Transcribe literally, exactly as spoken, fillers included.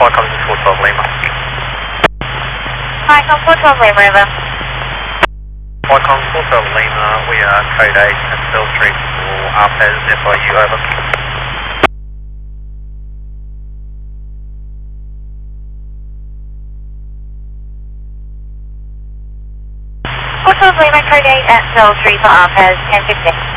Welcome to four twelve Lima. Hi, come four twelve Lima, over. Welcome four twelve Lima, we are code eight at Bell Street for R P E S F I U, over. four twelve Lima, code eight at Bell Street for R P E S, ten fifteen.